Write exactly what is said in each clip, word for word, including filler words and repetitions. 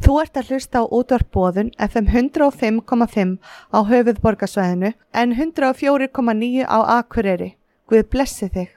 Þú ert að hlusta á útvarp Boðun F M hundrað og fimm komma fimm á höfuðborgarsvæðinu en hundrað og fjögur komma níu á Akureyri. Guð blessi þig.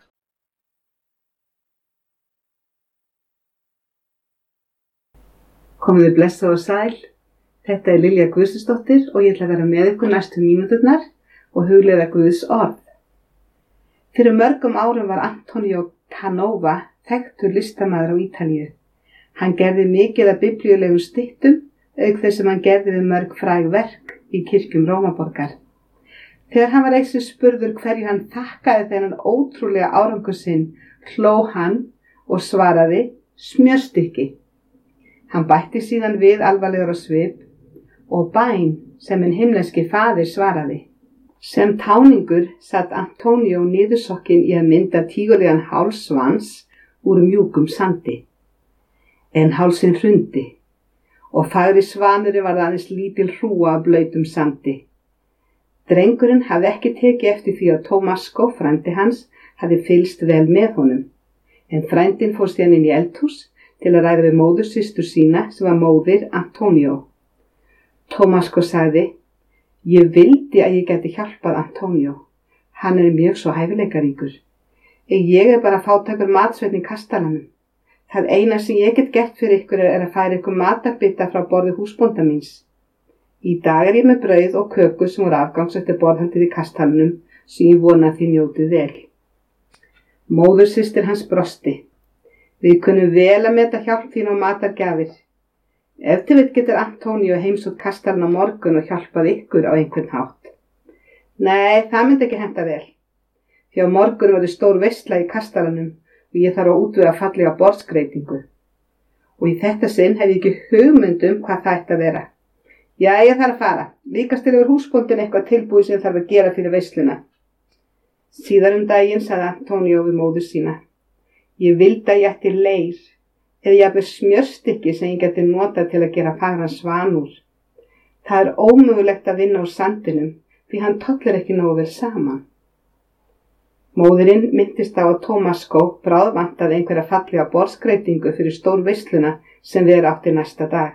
Komiði blessað og sæl. Þetta er Lilja Guðsdóttir og ég ætla að vera með ykkur næstu mínúturnar og hugleiða Guðs orð. Fyrir mörgum árum var Antonio Canova þekktur listamaður á Ítalíu. Hann gerði mikið af biblíulegum styttum, auk þess sem hann gerði við mörg fræg verk í kirkjum Rómaborgar. Þegar hann var einu spurður hverju hann þakkaði þennan ótrúlega árangur sinn, hló hann og svaraði smjörstykki. Hann bætti síðan við alvarlegur á svip og bæn sem hinn himneski faðir svaraði. Sem táningur satt Antonio niðursokkin í að mynda tígulegan háls svans úr mjúkum sandi. En hálsinn hrundi og fagri svanurinn var aðeins lítil hrúga af blautum sandi. Drengurinn hafði ekki tekið eftir því að Tómasko, frændi hans, hafði fylgst vel með honum. En frændin fór síðan inn í eldhús til að ræða við móðursystur sína sem var móðir Antonio. Tómasko sagði, ég vildi að ég gæti hjálpað Antonio. Hann er mjög svo hæfileikaríkur. Ég er bara fátækur matsveinn í kastalanum. Það eina sem ég get gert fyrir ykkur er að færa ykkur matarbita frá borði húsbónda míns. Í dag er ég með brauð og köku sem voru afgangs eftir borðhaldið í kastalanum sem ég vona að þið njótið vel. Móðursystir hans brosti. Við kunnum vel að meta hjálp þín á matargjafir. Ef til vill getur Antonio heimsótt kastalan á morgun og hjálpað ykkur á einhvern hátt. Nei, það myndi ekki henta vel. Því á morgun verður stór veisla í kastalanum og ég þarf að útvega fallega borðskreytingu. Og í þetta sinn hef ég ekki hugmynd um hvað það ætti að vera. Já, ég þarf að fara. Líkast til yfir húsbóndin eitthvað tilbúið sem þarf að gera fyrir veisluna. Síðar um daginn sagði Antonio við móður sína. Ég vildi að ég ætti leir, eða jafnvel smjörstykki sem ég geti notað til að gera fagran svan úr. Það er ómögulegt að vinna úr sandinum, því hann tollir ekki nógu vel saman. Móðirinn minntist á að Tómasko bráðvantaði einhverja fallega borðskreytingu fyrir stór veisluna sem þeir átti næsta dag.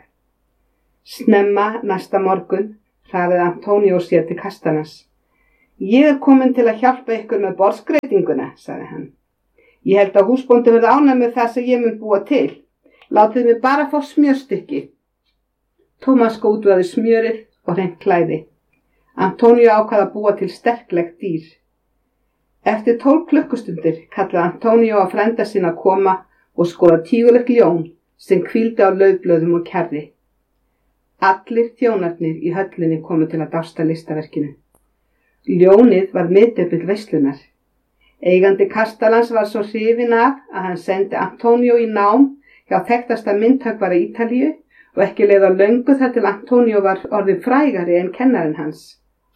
Snemma næsta morgun hraðaði Antonio sér til kastalans. Ég er komin til að hjálpa ykkur með borðskreytinguna, sagði hann. Ég held að húsbóndi verði ánægður með það sem ég mun búa til. Látið mig bara fá smjörstykki. Tómasko útvegaði smjörið og hreint klæði. Antonio ákvað að búa til sterklegt dýr. Eftir tólf klukkustundir kallaði Antonio á frænda sína að koma og skoða tígulegt ljón sem hvíldi á laufblöðum og kjarri. Allir þjónarnir í höllinni komu til að dásta listaverkinu. Ljónið var miðdepill veislunar. Eigandi kastalans var svo hrifinn af að hann sendi Antonio í nám hjá þekktasta myndhöggvara Ítalíu og ekki leið á löngu þar til Antonio var orðinn frægari en kennarinn hans.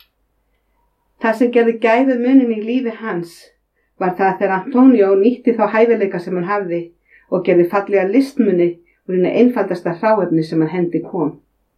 Það sem gerði gæfu munin í lífi hans var það þegar Antonio nýtti þá hæfileika sem hann hafði og gerði fallega listmuni úr einu einfaldasta hráefni sem hann hendi kom.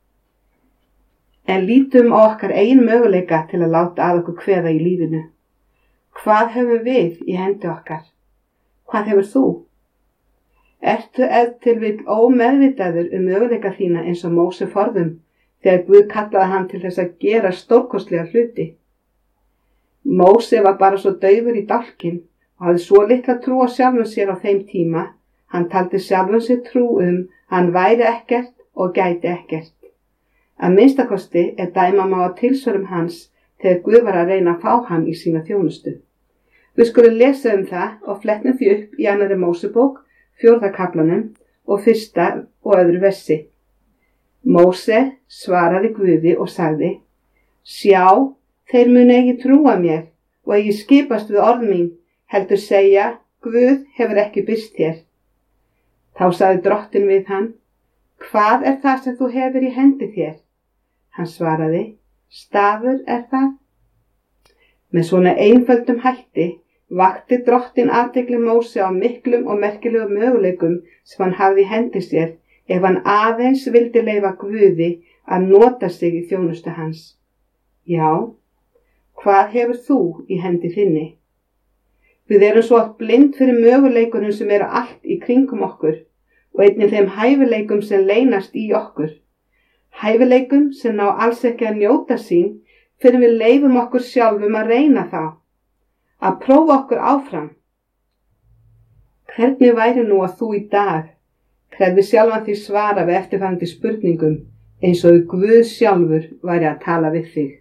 En lítum á okkar eigin möguleika til að láta að okkur kveða í lífinu. Hvað höfum við í hendi okkar? Hvað hefur þú? Ertu ef til vill ómeðvitaður um möguleika þína eins og Móse forðum þegar Guð kallaði hann til þess að gera stórkostlega hluti? Móse var bara svo daufur í dálkinn og hafði svo litla trú á sjálfum sér á þeim tíma, hann taldi sjálfum sér trú um að hann væri ekkert og gæti ekkert. Að minnstakosti er dæma má að tilsvörum hans þegar Guð var að reyna að fá hann í sína þjónustu. Við skulum lesa um það og fletnum því upp í annarri Mósebók, fjórða kaflanum og fyrsta og öðru versi. Móse svaraði Guði og sagði, sjá, þeir munu ekki trúa mér og ekki skipast við orð mín, heldur segja, Guð hefur ekki birst þér. Þá sagði drottinn við hann, hvað er það sem þú hefur í hendi þér? Hann svaraði, stafur er það. Með svona einföldum hætti vakti drottinn athygli Móse á miklum og merkilegum möguleikum sem hann hafði í hendi sér ef hann aðeins vildi leyfa Guði að nota sig í þjónustu hans. Já, hvað hefur þú í hendi þinni? Við erum svo oft blind fyrir möguleikunum sem eru allt í kringum okkur og einnig þeim hæfileikum sem leynast í okkur. Hæfileikum sem ná alls ekki að njóta sín fyrir við leifum okkur sjálfum að reyna þá, að prófa okkur áfram. Hvernig væri nú að þú í dag krefði sjálfan því svara við eftirfarandi spurningum eins og Guð sjálfur væri að tala við þig?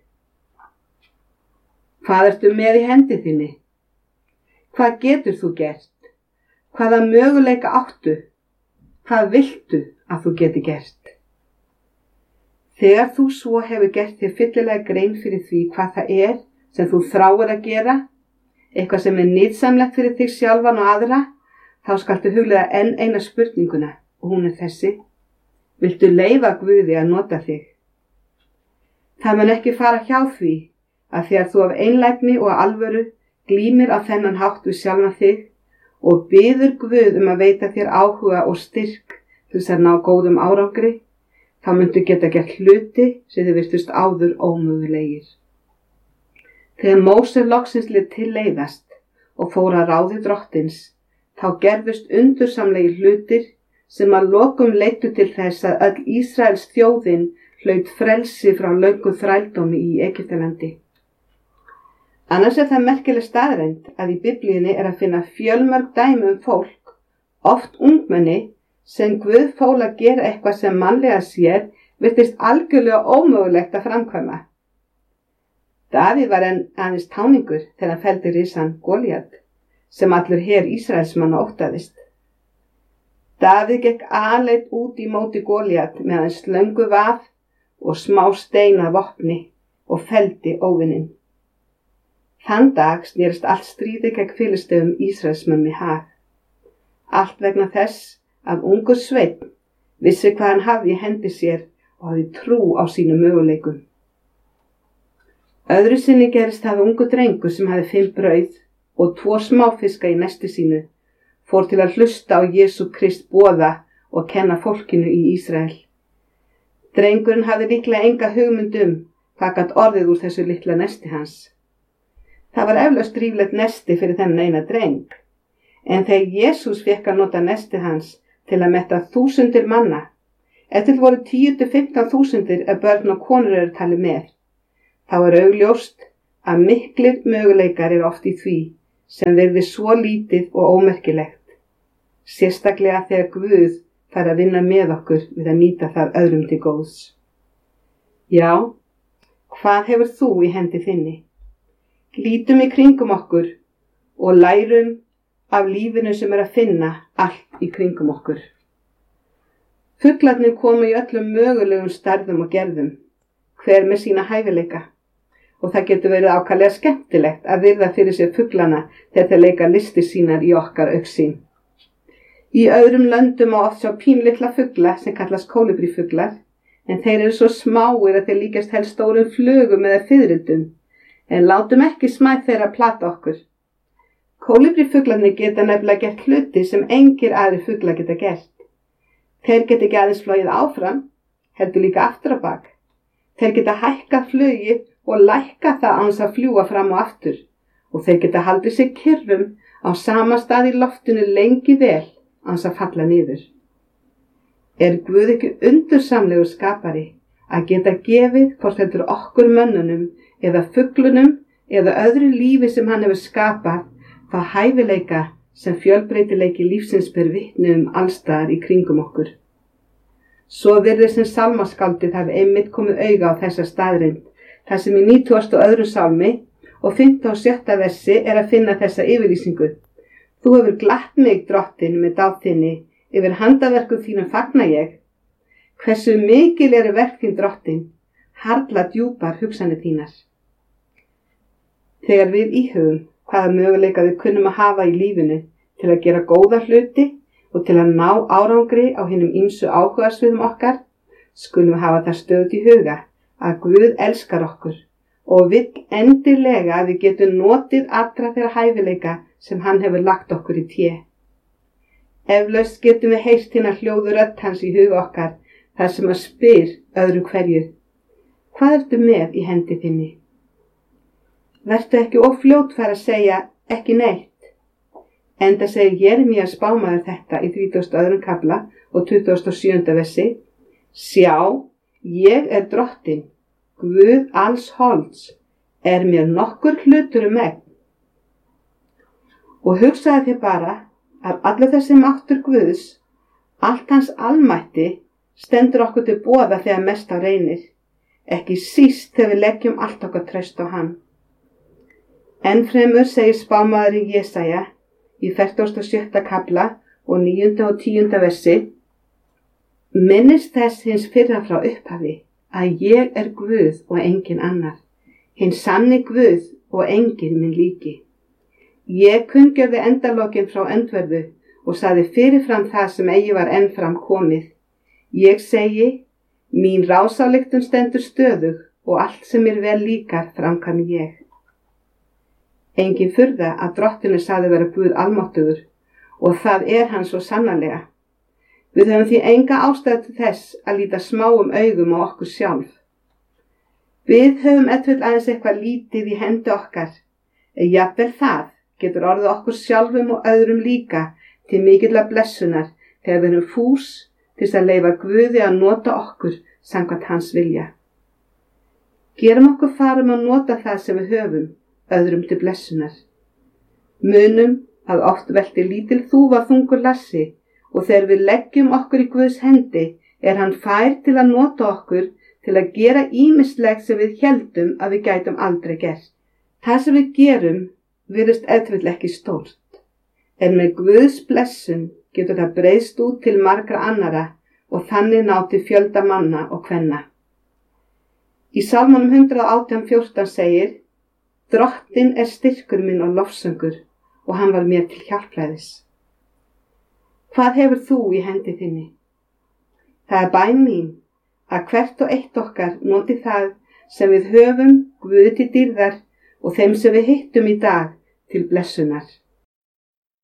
Hvað ertu með í hendi þinni? Hvað getur þú gert? Hvaða möguleika áttu? Hvað viltu að þú geti gert? Þegar þú svo hefur gert þér fyllilega grein fyrir því hvað það er sem þú þráir að gera, eitthvað sem er nytsamlegt fyrir þig sjálfan og aðra, þá skaltu huglega enn eina spurninguna og hún er þessi: viltu leyfa Guði að nota þig? Það mun ekki fara hjá því að þegar þú af einlægni og alvöru glímir á þennan hátt við sjálfan þig og biður Guð um að veita þér áhuga og styrk til þess að ná góðum árangri, þá myndu geta gert hluti sem þið virtust áður ómögulegir. Þegar Móse loksins lét til leiðast og fór að ráði drottins, þá gerðust undursamlegir hlutir sem að lokum leiddu til þess að öll Ísraels þjóðin hlaut frelsi frá löngu þrældómi í Egyptalandi. Annars er það merkileg staðreynd að í Biblíunni er að finna fjölmörg dæmi um fólk, oft ungmenni, sem Guð fól að gera eitthvað sem mannlega séð virtist algjörlega ómögulegt að framkvæma. Davíð var enn aðeins táningur þegar hann felldi risann Gólíat, sem allur her Ísraelsmanna óttaðist. Davíð gekk aleinn út í móti Gólíat með aðeins slöngu vaf og smá stein að vopni og felldi óvininn. Þann dag snerist allt stríði gegn Filistöfum Ísraelsmönnum í hag. Allt vegna þess að ungur sveinn vissi hvað hann hafði í hendi sér og hafði trú á sínum möguleikum. Öðru sinni gerist það ungur drengur sem hafði fimm brauð og tvo smáfiska í nesti sínu, fór til að hlusta á Jesú Krist boða og kenna fólkinu í Ísrael. Drengurinn hafði líklega enga hugmynd um hvað gat orðið úr þessu litla nesti hans. Það var eflaust ríflegt nesti fyrir þennan eina dreng, en þegar Jesús fékk að nota nesti hans til að metta þúsundir manna, eftir voru tíu til fimmtán þúsundir ef börn og konur eru talið með, þá er augljóst að miklir möguleikar eru oft í því sem virðist svo lítið og ómerkilegt, sérstaklega þegar Guð fær að vinna með okkur við að nýta það öðrum til góðs. Já, hvað hefur þú í hendi þinni? Lítum í kringum okkur og lærum af lífinu sem er að finna allt í kringum okkur. Fuglarnir komu í öllum mögulegum stærðum og gerðum, hver með sína hæfileika, og það getur verið ákaflega skemmtilegt að virða fyrir sér fuglana þegar þeir leika listir sínar í okkar augsýn. Í öðrum löndum á oft sjá pínlitla fugla sem kallast kólibrífuglar, en þeir eru svo smáir að þeir líkast helst stórum flugum eða fiðrildum, en látum ekki smæð þeirra plata okkur. Kólibrífuglarnir geta nefnilega gert hluti sem engir aðrir fuglar geta gert. Þeir geta ekki aðeins flogið áfram, heldur líka aftur á bak. Þeir geta hækkað flugið og lækkað það án þess að fljúga fram og aftur, og þeir geta haldið sig kyrrum á sama stað í loftinu lengi vel án þess að falla niður. Er Guð ekki undursamlegur skapari að geta gefið hvort heldur okkur mönnunum eða fuglunum eða öðru lífi sem hann hefur skapað þá hæfileika sem fjölbreytileiki lífsins ber vitni um allstaðar í kringum okkur? Svo virðist sem sálmaskáldið hafi einmitt komið auga á þessa staðreynd, þar sem í nítugasta og öðrum sálmi og fimmta og sjötta versi er að finna þessa yfirlýsingu: Þú hefur glatt mig, drottin, með dáð þinni, yfir handaverkum þínum fagna ég. Hversu mikil eru verk þín, drottin, harla djúpar hugsanir þínar. Þegar við íhugum hvaða möguleika við kunnum að hafa í lífinu til að gera góða hluti og til að ná árangri á hinum ýmsu áhugasviðum okkar, skulum við hafa það stöðugt í huga að Guð elskar okkur og vill endilega að við getum notið allra þeirra hæfileika sem hann hefur lagt okkur í té. Eflaust getum við heyrt hina hljóðu rödd hans í huga okkar þar sem að spyr öðru hverju: Hvað ertu með í hendi þinni? Vertu ekki of fljótfær að segja ekki neitt. Enda segir Jeremías spámaður þetta í þrítugasta og öðrum kafla og tuttugasta og sjöunda versi: Sjá, ég er drottin, Guð alls holds, er mér nokkur hlutur um megn. Og hugsaði þér bara að allur þessi máttur Guðs, allt hans almætti, stendur okkur til boða þegar mest á reynir, ekki síst þegar við leggjum allt okkar traust á hann. Ennfremur segir spámaðurinn Jesaja í fertugasta og sjötta kafla og níunda og tíunda versi: Minnist þess hins fyrra frá upphafi, að ég er Guð og engin annar, hinn sanni Guð og engin minn líki. Ég kunngjörði endalokin frá öndverðu og sagði fyrirfram það sem eigi var ennfram komið. Ég segi, mín rásályktun stendur stöðug og allt sem mér vel líkar framkvæmi ég. Engin furða að drottinu sagði vera Guð almáttugur, og það er hann svo sannarlega. Við höfum því enga ástæðu til þess að líta smáum augum á okkur sjálf. Við höfum etvill aðeins eitthvað lítið í hendi okkar, en jafnvel það getur orðið okkur sjálfum og öðrum líka til mikilla blessunar þegar við erum fús til þess að leyfa Guði að nota okkur samkvæmt hans vilja. Gerum okkur farum að nota það sem við höfum öðrum til blessunar. Munum að oft velti lítil þúfa þungur lassi, og þegar við leggjum okkur í Guðs hendi er hann fær til að nota okkur til að gera ýmislegt sem við héldum að við gætum aldrei gert. Það sem við gerum virðist etvill ekki stórt, en með Guðs blessun getur það breiðst út til margra annara og þannig ná til fjölda manna og kvenna. Í Sálmunum hundrað og átján fjórtán segir: Drottin er styrkur minn og lofsöngur, og hann var mér til hjálpræðis. Hvað hefur þú í hendi þinni? Það er bæn mín að hvert og eitt okkar noti það sem við höfum Guði til dýrðar og þeim sem við hittum í dag til blessunar.